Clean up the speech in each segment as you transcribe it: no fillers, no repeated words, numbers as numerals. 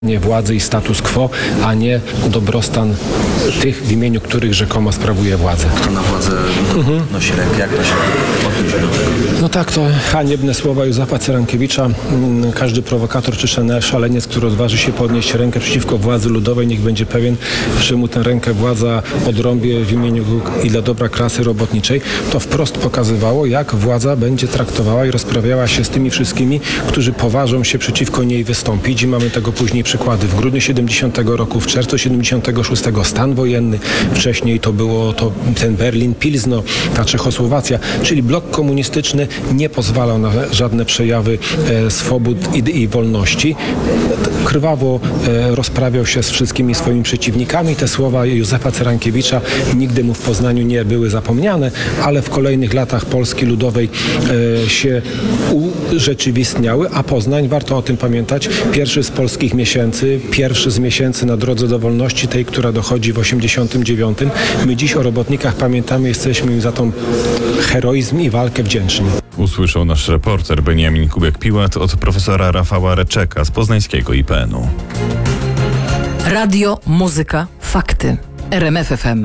władzy i status quo, a nie dobrostan tych, w imieniu których rzekomo sprawuje władzę. Kto na władzę nosi rękę? Jak to się odnieść do tego? No tak, to haniebne słowa Józefa Cyrankiewicza. Każdy prowokator czy szaleniec, który odważy się podnieść rękę przeciwko władzy ludowej, niech będzie pewien, że mu tę rękę władza odrąbie w imieniu i dla dobra klasy robotniczej. To wprost pokazywało, jak władza będzie traktowała i rozprawiała się z tymi wszystkimi, którzy poważą się przeciwko niej wystąpić. I mamy tego później przykłady. W grudniu 70 roku, w czerwcu 76 stan wojenny. Wcześniej to było ten Berlin, Pilzno, ta Czechosłowacja, czyli blok komunistyczny nie pozwalał na żadne przejawy swobód i wolności. Krwawo rozprawiał się z wszystkimi swoimi przeciwnikami. Te słowa Józefa Cyrankiewicza nigdy mu w Poznaniu nie były zapomniane, ale w kolejnych latach Polski Ludowej się urzeczywistniały, a Poznań, warto o tym pamiętać, pierwszy z polskich miesięcy, pierwszy z miesięcy na drodze do wolności, tej, która dochodzi w 89. My dziś o robotnikach pamiętamy, jesteśmy im za tą heroizm i walkę wdzięczni. Usłyszał nasz reporter Beniamin Kubiak-Piłat od profesora Rafała Reczeka z poznańskiego IPN-u. Radio, muzyka, fakty. RMF FM.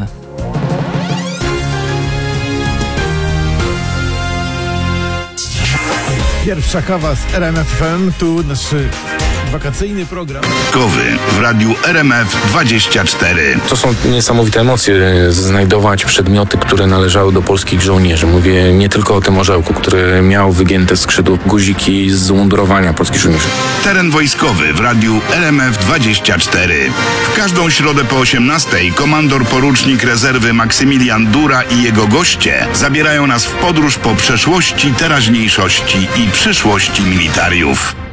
Pierwsza kawa z RMF FM, tu nasz wakacyjny program. W radiu RMF24. To są niesamowite emocje, znajdować przedmioty, które należały do polskich żołnierzy. Mówię nie tylko o tym orzełku, który miał wygięte skrzydło, guziki z umundurowania polskich żołnierzy. Teren wojskowy w radiu RMF24. W każdą środę po 18:00 komandor porucznik rezerwy Maksymilian Dura i jego goście zabierają nas w podróż po przeszłości, teraźniejszości i przyszłości militariów.